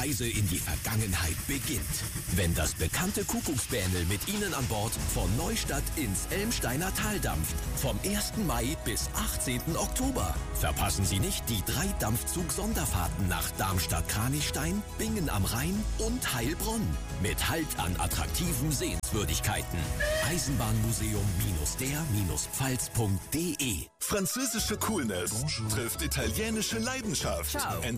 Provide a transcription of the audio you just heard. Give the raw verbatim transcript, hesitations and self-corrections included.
Reise in die Vergangenheit beginnt. Wenn das bekannte Kuckucksbähnel mit Ihnen an Bord von Neustadt ins Elmsteiner Tal dampft. Vom ersten Mai bis achtzehnten Oktober. Verpassen Sie nicht die drei Dampfzug-Sonderfahrten nach Darmstadt-Kranichstein, Bingen am Rhein und Heilbronn. Mit Halt an attraktiven Sehenswürdigkeiten. Eisenbahnmuseum-der-pfalz punkt de. Französische Coolness trifft italienische Leidenschaft. Ciao.